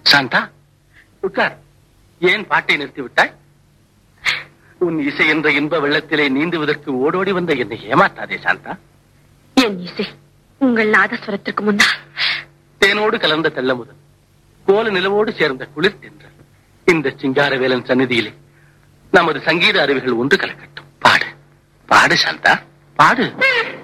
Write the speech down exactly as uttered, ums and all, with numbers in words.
சாந்தா, உட்கார். ஏன் பாட்டை நிறுத்திவிட்டாய்? உன் இசை என்ற இன்ப வெள்ளத்திலே நீந்துவதற்கு ஓடோடி வந்த என்னை ஏமாத்தாதே சாந்தா. என் இசை உங்கள் நாதஸ்வரத்திற்கு முன்னால் தேனோடு கலந்த தெல்லமுதல், கோல நிலவோடு சேர்ந்த குளிர் தென்றல். இந்த சிங்காரவேலன் சந்நிதியிலே நமது சங்கீத அறிவுகள் ஒன்று கலக்கட்டும். பாடு பாடு சாந்தா, பாடு.